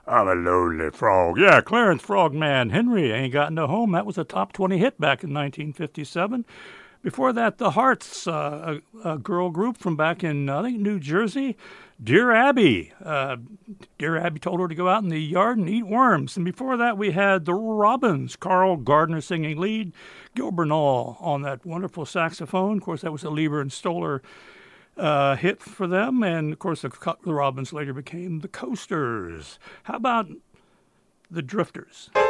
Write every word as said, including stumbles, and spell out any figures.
I'm a lonely frog. Yeah, Clarence Frogman Henry ain't got no home. That was a top twenty hit back in nineteen fifty-seven. Before that, the Hearts, uh, a, a girl group from back in, I think, New Jersey. Dear Abby. Uh, Dear Abby told her to go out in the yard and eat worms. And before that, we had the Robins, Carl Gardner singing lead, Gil Bernal on that wonderful saxophone. Of course, that was a Lieber and Stoller uh, hit for them. And, of course, the, the Robins later became the Coasters. How about the Drifters?